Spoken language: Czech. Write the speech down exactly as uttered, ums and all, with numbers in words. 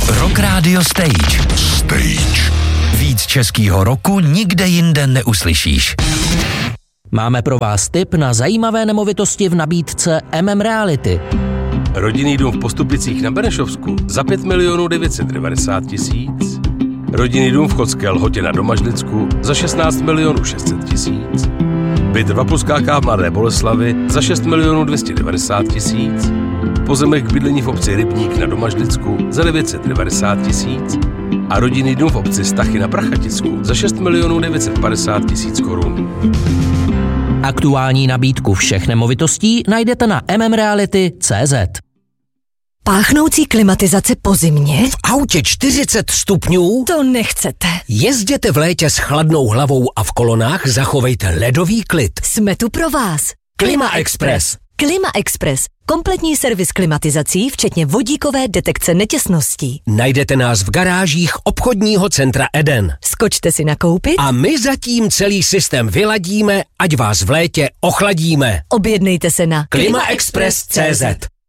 Rock Radio Stage. Stage. Víc českýho roku nikde jinde neuslyšíš. Máme pro vás tip na zajímavé nemovitosti v nabídce M M Reality. Rodinný dům v Postupicích na Benešovsku za pět milionů devět set devadesát tisíc. Rodinný dům v Chodské Lhotě na Domažlicku za šestnáct milionů šest set tisíc. Byt dva plus K K v Mladé Boleslavi za šest milionů dvě stě devadesát tisíc. Pozemek k bydlení v obci Rybník na Domažlicku za devět set devadesát tisíc. A rodinný dům v obci Stachy na Prachaticku za šest milionů devět set padesát tisíc korun. Aktuální nabídku všech nemovitostí najdete na m m reality tečka c z. Páchnoucí klimatizace po zimě? V autě čtyřicet stupňů? To nechcete. Jezděte v létě s chladnou hlavou a v kolonách zachovejte ledový klid. Jsme tu pro vás. Klima Express. Klima Express. Kompletní servis klimatizací, včetně vodíkové detekce netěsností. Najdete nás v garážích obchodního centra Eden. Skočte si nakoupit a my zatím celý systém vyladíme, ať vás v létě ochladíme. Objednejte se na klima express tečka c z.